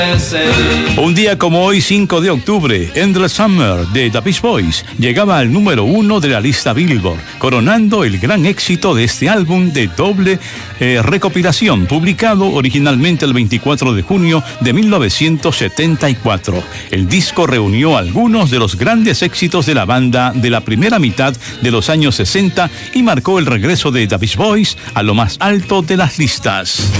Un día como hoy, 5 de octubre, Endless Summer de The Beach Boys llegaba al número 1 de la lista Billboard, coronando el gran éxito de este álbum de doble recopilación, publicado originalmente el 24 de junio de 1974. El disco reunió algunos de los grandes éxitos de la banda de la primera mitad de los años 60 y marcó el regreso de The Beach Boys a lo más alto de las listas.